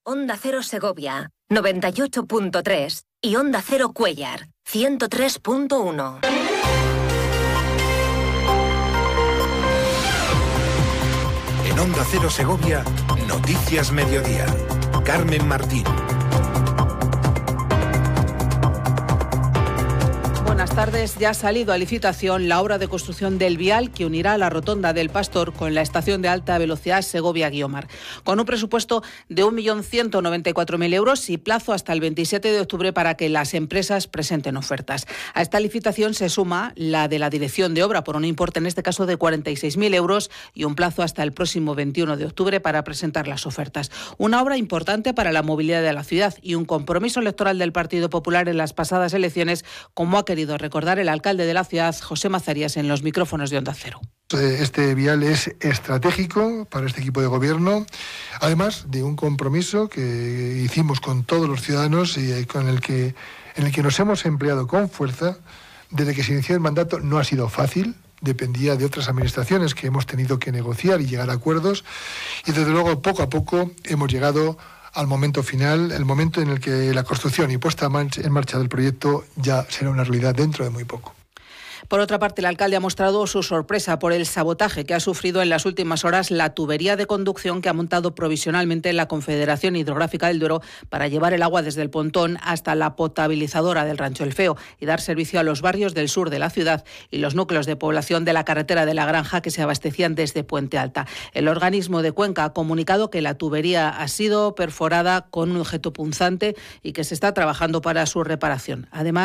Onda Cero Segovia, 98.3 y Onda Cero Cuéllar, 103.1. En Onda Cero Segovia, Noticias Mediodía. Carmen Martín. Buenas tardes. Ya ha salido a licitación la obra de construcción del vial que unirá la rotonda del Pastor con la estación de alta velocidad Segovia-Guiomar. Con un presupuesto de 1.194.000 euros y plazo hasta el 27 de octubre para que las empresas presenten ofertas. A esta licitación se suma la de la dirección de obra por un importe en este caso de 46.000 euros y un plazo hasta el próximo 21 de octubre para presentar las ofertas. Una obra importante para la movilidad de la ciudad y un compromiso electoral del Partido Popular en las pasadas elecciones, como ha querido recordar el alcalde de la ciudad, José Mazarías, en los micrófonos de Onda Cero. Este vial es estratégico para este equipo de gobierno, además de un compromiso que hicimos con todos los ciudadanos y en el que nos hemos empleado con fuerza. Desde que se inició el mandato no ha sido fácil, dependía de otras administraciones que hemos tenido que negociar y llegar a acuerdos, y desde luego poco a poco hemos llegado al momento final, el momento en el que la construcción y puesta en marcha del proyecto ya será una realidad dentro de muy poco. Por otra parte, el alcalde ha mostrado su sorpresa por el sabotaje que ha sufrido en las últimas horas la tubería de conducción que ha montado provisionalmente la Confederación Hidrográfica del Duero para llevar el agua desde el Pontón hasta la potabilizadora del Rancho El Feo y dar servicio a los barrios del sur de la ciudad y los núcleos de población de la carretera de la Granja que se abastecían desde Puente Alta. El organismo de Cuenca ha comunicado que la tubería ha sido perforada con un objeto punzante y que se está trabajando para su reparación. Además,